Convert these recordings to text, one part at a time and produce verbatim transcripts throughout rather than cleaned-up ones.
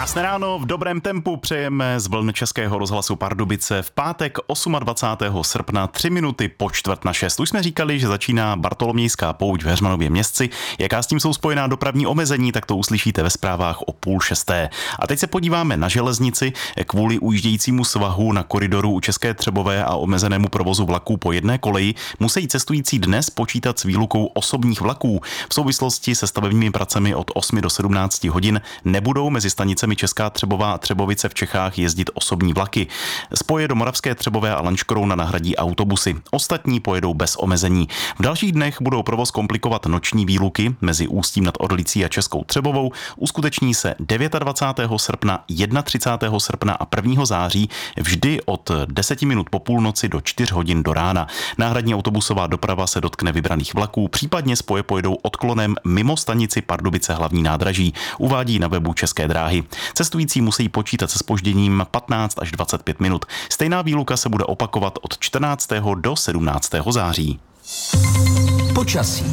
Krásné ráno, v dobrém tempu přejeme z vln Českého rozhlasu Pardubice v pátek dvacátého osmého srpna, tři minuty po čtvrt na šest. Už jsme říkali, že začíná Bartolomějská pouť v Heřmanově Městci. Jaká s tím jsou spojená dopravní omezení, tak to uslyšíte ve zprávách o půl šesté. A teď se podíváme na železnici. Kvůli ujíždějícímu svahu na koridoru u České Třebové a omezenému provozu vlaků po jedné koleji musí cestující dnes počítat s výlukou osobních vlaků. V souvislosti se stavebními pracemi od osmi do sedmnácti hodin nebudou mezi stanicemi Česká Třebová a Třebovice v Čechách jezdit osobní vlaky. Spoje do Moravské Třebové a Lanškrouna nahradí autobusy. Ostatní pojedou bez omezení. V dalších dnech budou provoz komplikovat noční výluky mezi Ústím nad Orlicí a Českou Třebovou. Uskuteční se dvacátého devátého srpna, třicátého prvního srpna a prvního září vždy od deseti minut po půlnoci do čtyř hodin do rána. Náhradní autobusová doprava se dotkne vybraných vlaků, případně spoje pojedou odklonem mimo stanici Pardubice hlavní nádraží, uvádí na webu České dráhy. Cestující musí počítat se zpožděním patnáct až dvacet pět minut. Stejná výluka se bude opakovat od čtrnáctého do sedmnáctého září. Počasí.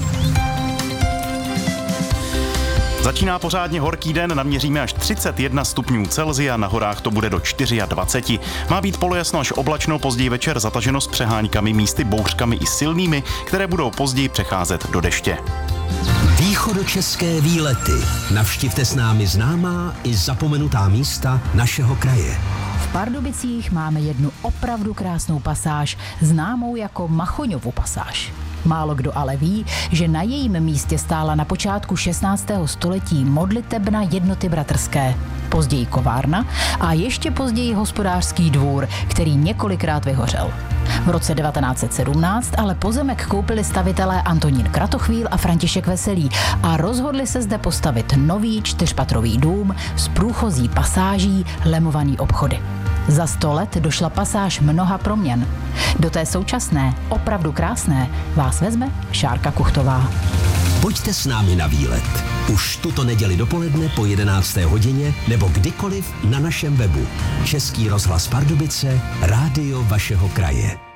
Začíná pořádně horký den, naměříme až třicet jedna stupňů Celsia, na horách to bude do dvacet čtyři. Má být polojasno až oblačno, později večer zataženo s přeháňkami, místy bouřkami i silnými, které budou později přecházet do deště. Východočeské výlety. Navštivte s námi známá i zapomenutá místa našeho kraje. V Pardubicích máme jednu opravdu krásnou pasáž, známou jako Machoňovu pasáž. Málo kdo ale ví, že na jejím místě stála na počátku šestnáctého století modlitebna Jednoty bratrské, později kovárna a ještě později hospodářský dvůr, který několikrát vyhořel. V roce devatenáct set sedmnáct ale pozemek koupili stavitelé Antonín Kratochvíl a František Veselý a rozhodli se zde postavit nový čtyřpatrový dům s průchozí pasáží, lemovaný obchody. Za sto let došla pasáž mnoha proměn. Do té současné, opravdu krásné, vás vezme Šárka Kuchtová. Pojďte s námi na výlet. Už tuto neděli dopoledne po jedenácté hodině nebo kdykoliv na našem webu. Český rozhlas Pardubice, rádio vašeho kraje.